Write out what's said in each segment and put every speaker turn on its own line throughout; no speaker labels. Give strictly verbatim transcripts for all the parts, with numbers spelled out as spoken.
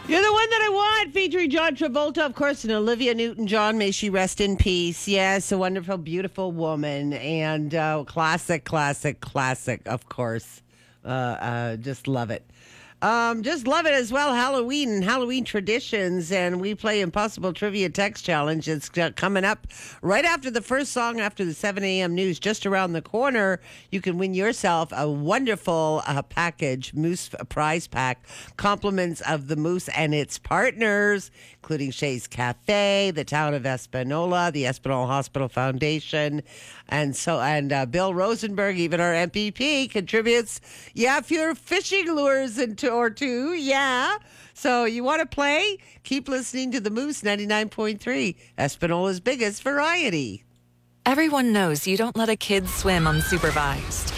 You're the one that I want, featuring John Travolta, of course, and Olivia Newton-John. May she rest in peace. Yes, a wonderful, beautiful woman. And uh, classic, classic, classic, of course. Uh, uh, just love it. Um, just love it as well. Halloween and Halloween traditions, and we play Impossible Trivia Text Challenge. It's uh, coming up right after the first song, after the seven a.m. news, just around the corner. You can win yourself a wonderful uh, package, Moose prize pack, compliments of the Moose and its partners, including Shays Cafe, the town of Espanola, the Espanola Hospital Foundation, and so and uh, Bill Rosenberg, even our M P P, contributes. Yeah, if you're fishing lures into or two, yeah. So you want to play? Keep listening to the Moose ninety-nine point three, Espanola's biggest variety.
Everyone knows you don't let a kid swim unsupervised.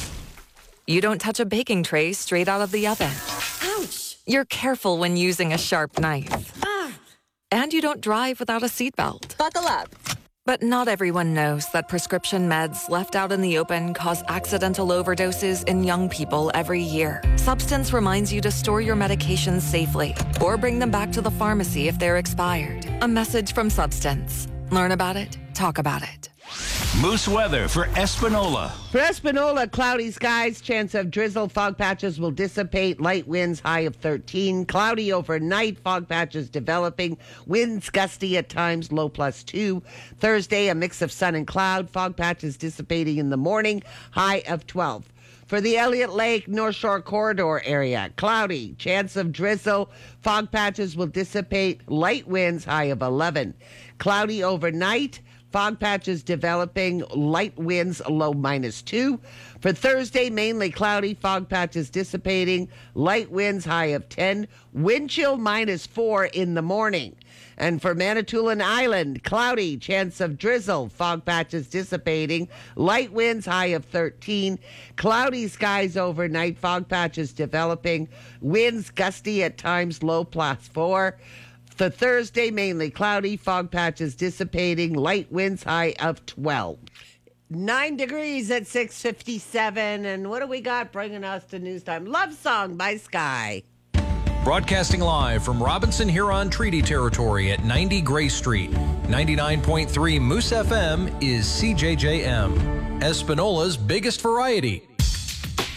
You don't touch a baking tray straight out of the oven.
Ouch!
You're careful when using a sharp knife.
Ah.
And you don't drive without a seatbelt.
Buckle up.
But not everyone knows that prescription meds left out in the open cause accidental overdoses in young people every year. Substance reminds you to store your medications safely or bring them back to the pharmacy if they're expired. A message from Substance. Learn about it, talk about it.
Moose weather for Espanola.
For Espanola, cloudy skies, chance of drizzle, fog patches will dissipate, light winds, high of thirteen. Cloudy overnight, fog patches developing, winds gusty at times, low plus two. Thursday, a mix of sun and cloud, fog patches dissipating in the morning, high of twelve. For the Elliott Lake North Shore Corridor area, cloudy, chance of drizzle, fog patches will dissipate, light winds, high of eleven. Cloudy overnight, fog patches developing, light winds, low minus two. For Thursday, mainly cloudy, fog patches dissipating, light winds, high of ten. Wind chill minus four in the morning. And for Manitoulin Island, cloudy, chance of drizzle, fog patches dissipating, light winds, high of thirteen. Cloudy skies overnight, fog patches developing, winds gusty at times, low plus four. For Thursday, mainly cloudy, fog patches dissipating, light winds, high of twelve. Nine degrees at six fifty-seven. And what do we got bringing us to news time? Love Song by Sky.
Broadcasting live from Robinson Huron Treaty Territory at ninety Gray Street. ninety-nine point three Moose F M is C J J M, Espanola's biggest variety.